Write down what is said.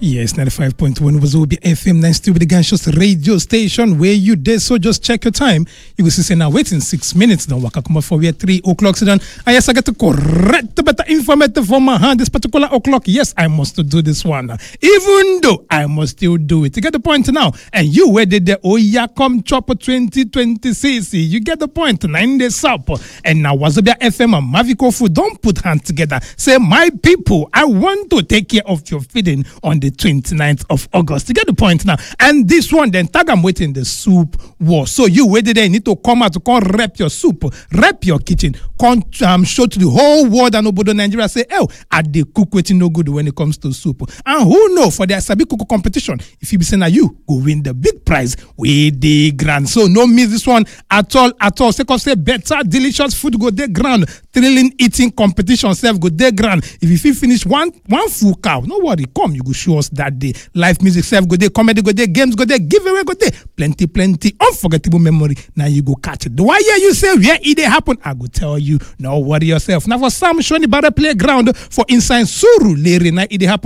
Yes, 95.1 was Obi FM 9 still with the Ganshos radio station where you did. So just check your time. You will see say now waiting 6 minutes. Don't waka come for we at 3 o'clock. So then I yes I get to correct better informative for my hand this particular o'clock. Yes, I must do this one. Even though I must still do it. You get the point now. And you where did the Oya come chopper 2026. You get the point. 9 days up. And now Wazobia FM and Mavico Food don't put hands together. Say my people, I want to take care of your feeding on the 29th of August. You get the point now. And this one, then tag I'm waiting the soup war. So you waited there, need to come out to come rep your soup, rep your kitchen, come show to the whole world and Obodo Nigeria say, oh, I dey cook waiting no good when it comes to soup. And who know for the Sabi Cook competition, if you be saying you go win the big prize with the grand. So no miss this one at all. Say better, delicious food go there grand. Thrilling eating competition self go there grand. If you finish one full cow, no worry, come you go show us that day. Live music self go there, comedy go there, games go there, giveaway go there. Plenty unforgettable memory. Now you go catch it. Do I hear you say where it happen? I go tell you. No worry yourself. Now for Sam Shoni Barra Playground for inside Suru Lere, now it happen.